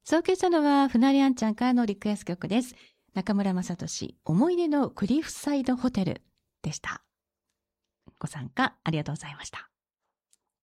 そう消したのは船りあんちゃんからのリクエスト曲です。中村雅俊、思い出のクリフサイドホテルでした。ご参加ありがとうございました。